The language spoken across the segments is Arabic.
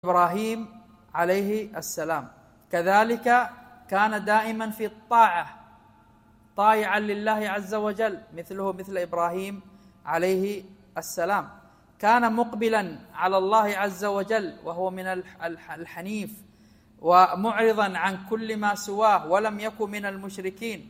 إبراهيم عليه السلام كذلك كان دائما في الطاعة طائعا لله عز وجل، مثل إبراهيم عليه السلام كان مقبلا على الله عز وجل وهو من الحنيف ومعرضا عن كل ما سواه ولم يكن من المشركين،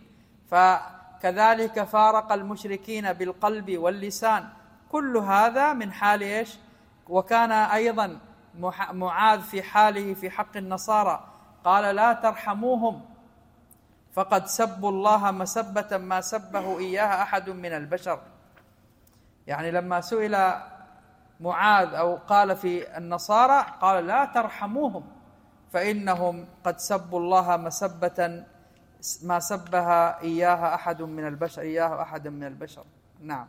فكذلك فارق المشركين بالقلب واللسان. كل هذا من حال إيش؟ وكان أيضا معاذ في حاله في حق النصارى قال لا ترحموهم فقد سبوا الله مسبة ما سبه إياها أحد من البشر. يعني لما سئل معاذ أو قال في النصارى قال لا ترحموهم فإنهم قد سبوا الله مسبة ما سبها إياها أحد من البشر. نعم.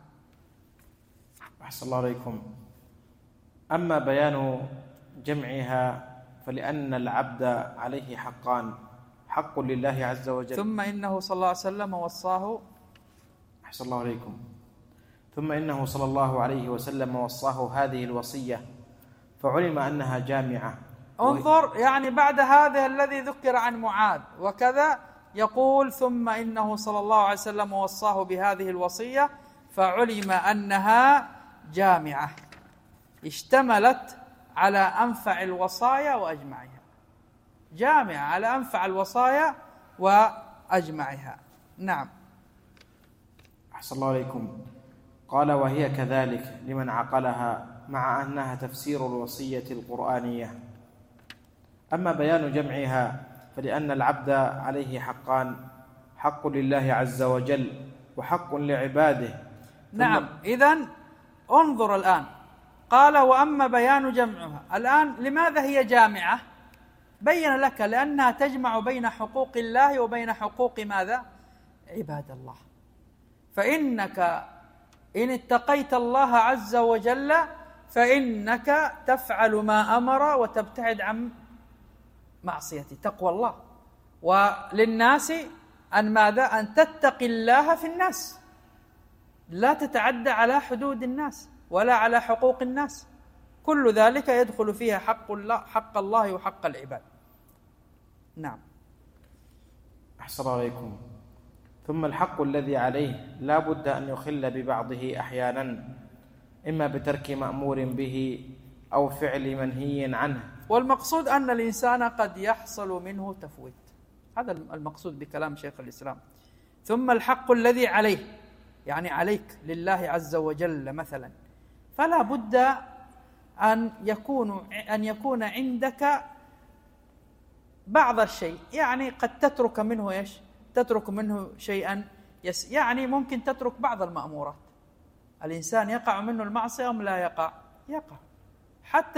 أحسن الله عليكم. أما بيان جمعها فلأن العبد عليه حقان، حق لله عز وجل ثم إنه صلى الله عليه وسلم وصاه. أحسن الله عليكم. ثم إنه صلى الله عليه وسلم وصاه هذه الوصية فعلم أنها جامعة. انظر، يعني بعد هذا الذي ذكر عن معاذ وكذا يقول ثم إنه صلى الله عليه وسلم وصاه بهذه الوصية فعلم أنها جامعة، اشتملت على أنفع الوصايا وأجمعها، جامعة على أنفع الوصايا وأجمعها. نعم. أحسن الله عليكم. قال وهي كذلك لمن عقلها مع أنها تفسير الوصية القرآنية. أما بيان جمعها فلأن العبد عليه حقان، حق لله عز وجل وحق لعباده. نعم. إذن انظر الآن، قال وأما بيان جمعها. الآن لماذا هي جامعة؟ بين لك لأنها تجمع بين حقوق الله وبين حقوق ماذا؟ عباد الله. فإنك إن اتقيت الله عز وجل فإنك تفعل ما أمر وتبتعد عن معصيته، تقوى الله. وللناس أن ماذا؟ أن تتقي الله في الناس، لا تتعدى على حدود الناس ولا على حقوق الناس. كل ذلك يدخل فيها حق الله وحق العباد. نعم. أحسن الله عليكم. ثم الحق الذي عليه لا بد أن يخل ببعضه أحيانا، إما بترك مأمور به أو فعل منهي عنه. والمقصود أن الإنسان قد يحصل منه تفويت، هذا المقصود بكلام شيخ الإسلام. ثم الحق الذي عليه، يعني عليك لله عز وجل مثلا، فلا بد أن يكون عندك بعض الشيء، يعني قد تترك منه إيش؟ تترك منه شيئا يعني ممكن تترك بعض المأمورات. الإنسان يقع منه المعصية أم لا يقع؟ يقع. حتى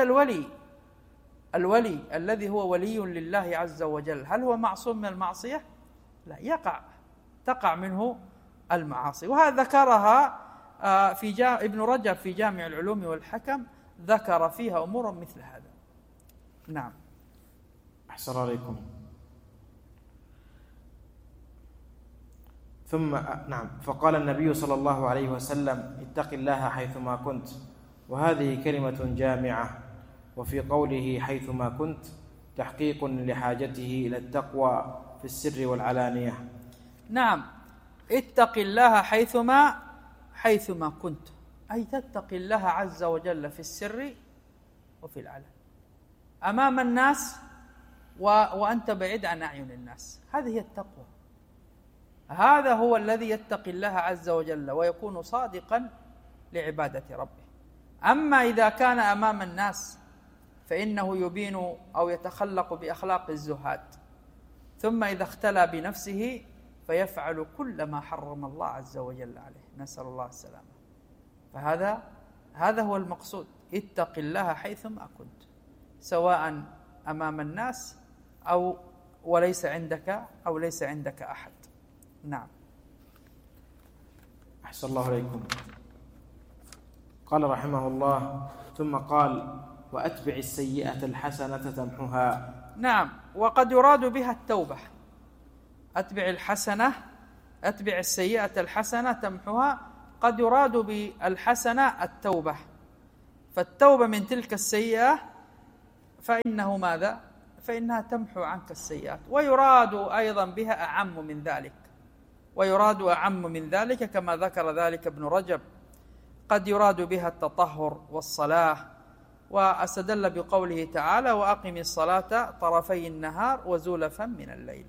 الولي الذي هو ولي لله عز وجل هل هو معصوم من المعصية؟ لا، تقع منه المعاصي. وهذا ذكرها ابن رجب في جامع العلوم والحكم، ذكر فيها أمور مثل هذا. نعم. أحسن الله عليكم. ثم نعم، فقال النبي صلى الله عليه وسلم اتق الله حيثما كنت، وهذه كلمة جامعة. وفي قوله حيثما كنت تحقيق لحاجته إلى التقوى في السر والعلانية. نعم. اتق الله حيثما كنت، أي تتقي الله عز وجل في السر وفي العلن، أمام الناس وأنت بعيد عن أعين الناس. هذه هي التقوى. هذا هو الذي يتقي الله عز وجل ويكون صادقا لعبادة ربه. أما إذا كان أمام الناس فإنه يبين أو يتخلق بأخلاق الزهاد، ثم إذا اختلى بنفسه فيفعل كل ما حرم الله عز وجل عليه، نسأل الله السلامة. فهذا هو المقصود، اتق الله حيثما كنت، سواء أمام الناس أو ليس عندك أحد. نعم. أحسن الله عليكم. قال رحمه الله ثم قال وأتبع السيئة الحسنة تمحها. نعم. وقد يراد بها التوبة. أتبع السيئة الحسنة تمحها، قد يراد بالحسنة التوبة، فالتوبة من تلك السيئة فإنه ماذا؟ فإنها تمحو عنك السيئات. ويراد أيضا بها أعم من ذلك، ويراد أعم من ذلك كما ذكر ذلك ابن رجب، قد يراد بها التطهر والصلاة، واستدل بقوله تعالى: وأقم الصلاة طرفي النهار وزلفا من الليل.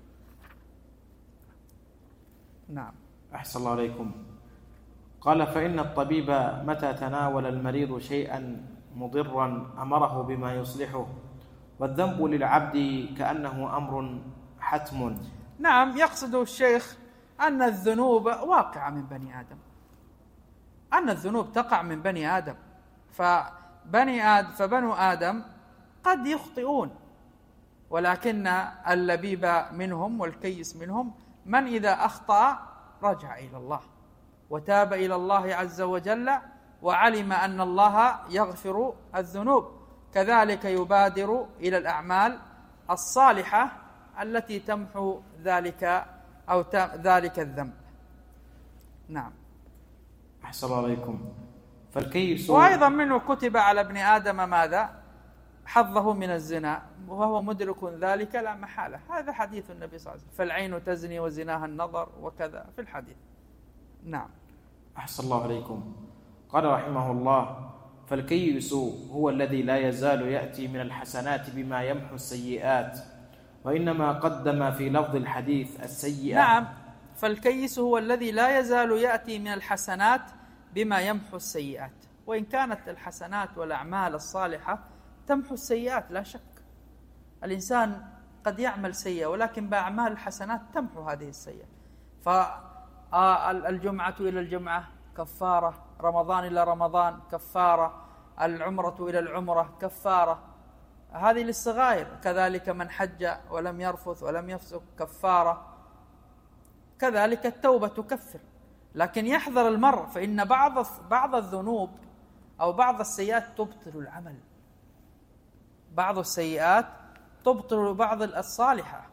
نعم. أحسن الله عليكم. قال: فإن الطبيب متى تناول المريض شيئا مضرا أمره بما يصلحه، والذنب للعبد كأنه أمر حتم. نعم، يقصد الشيخ أن الذنوب واقعة من بني آدم، أن الذنوب تقع من بني آدم، فبنو آدم قد يخطئون، ولكن اللبيب منهم والكيس منهم من إذا أخطأ رجع إلى الله وتاب إلى الله عز وجل وعلم أن الله يغفر الذنوب، كذلك يبادر إلى الأعمال الصالحة التي تمحو ذلك أو ذلك الذنب. نعم. أحسن الله عليكم. فالكيس وأيضا منه كتب على ابن آدم ماذا؟ حظه من الزنا وهو مدرك ذلك لا محالة. هذا حديث النبي صلى الله عليه وسلم: فالعين تزني وزناها النظر، وكذا في الحديث. نعم. أحسن الله عليكم. قال رحمه الله: فالكيس هو الذي لا يزال يأتي من الحسنات بما يمحو السيئات، وإنما قدم في لفظ الحديث السيئة. نعم، فالكيس هو الذي لا يزال يأتي من الحسنات بما يمحو السيئات، وإن كانت الحسنات والأعمال الصالحة تمحو السيئات لا شك. الإنسان قد يعمل سيئة ولكن بأعمال الحسنات تمحو هذه السيئة. فالجمعة إلى الجمعة كفارة، رمضان إلى رمضان كفارة، العمرة إلى العمرة كفارة، هذه للصغائر. كذلك من حج ولم يرفث ولم يفسق كفارة، كذلك التوبة تكفر. لكن يحذر المرء، فإن بعض الذنوب أو بعض السيئات تبطل العمل، بعض السيئات تبطل بعض الصالحة.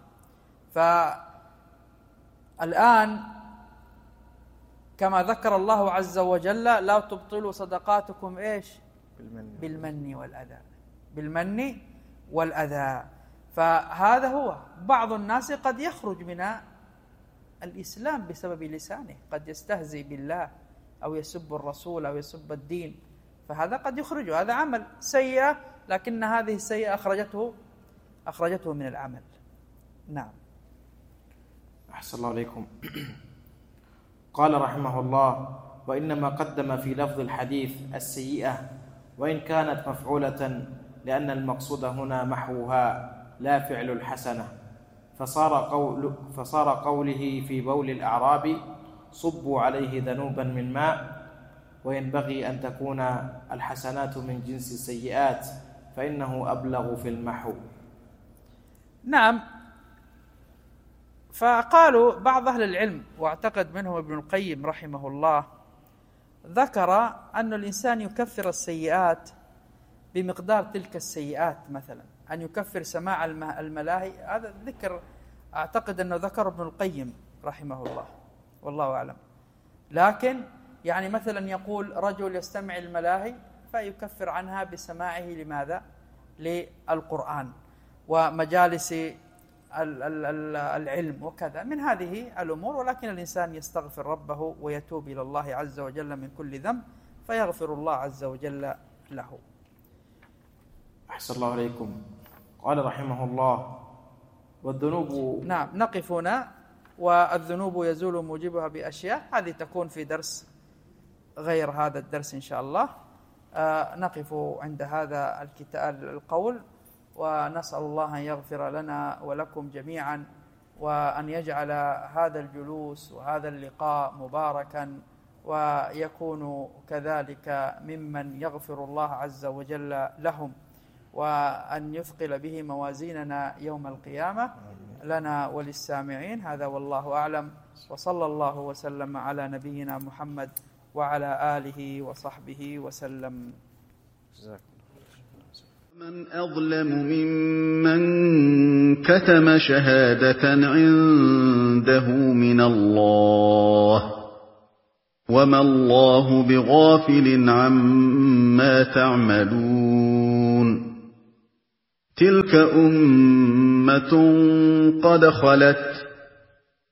فالآن كما ذكر الله عز وجل: لا تبطلوا صدقاتكم إيش؟ بالمن والأذى، بالمن والأذى. فهذا هو. بعض الناس قد يخرج من الإسلام بسبب لسانه، قد يستهزئ بالله أو يسب الرسول أو يسب الدين، فهذا قد يخرجه، هذا عمل سيئة، لكن هذه السيئة أخرجته من العمل. نعم. أحسن الله عليكم. قال رحمه الله: وإنما قدم في لفظ الحديث السيئة وإن كانت مفعولة، لأن المقصود هنا محوها لا فعل الحسنة، فصار قوله في بول الأعراب: صبوا عليه ذنوبا من ماء، وينبغي أن تكون الحسنات من جنس السيئات، فإنه أبلغ في المحو. نعم. فقالوا بعض أهل العلم، واعتقد منهم ابن القيم رحمه الله، ذكر أن الإنسان يكفر السيئات بمقدار تلك السيئات، مثلا أن يكفر سماع الملاهي. هذا ذكر أعتقد أنه ذكر ابن القيم رحمه الله، والله أعلم. لكن يعني مثلا يقول رجل يستمع الملاهي فيكفر عنها بسماعه لماذا؟ للقرآن ومجالس العلم وكذا من هذه الأمور. ولكن الإنسان يستغفر ربه ويتوب إلى الله عز وجل من كل ذنب، فيغفر الله عز وجل له. أحسن الله عليكم. قال رحمه الله: والذنوب. نعم، نقف هنا. والذنوب يزول موجبها بأشياء، هذه تكون في درس غير هذا الدرس إن شاء الله. نقف عند هذا القول، ونسأل الله أن يغفر لنا ولكم جميعا، وأن يجعل هذا الجلوس وهذا اللقاء مباركا، ويكون كذلك ممن يغفر الله عز وجل لهم، وأن يثقل به موازيننا يوم القيامة لنا وللسامعين. هذا والله أعلم، وصلى الله وسلم على نبينا محمد وعلى آله وصحبه وسلم. من أظلم ممن كتم شهادة عنده من الله، وما الله بغافل عما تعملون. تِلْكَ أُمَّةٌ قَدْ خَلَتْ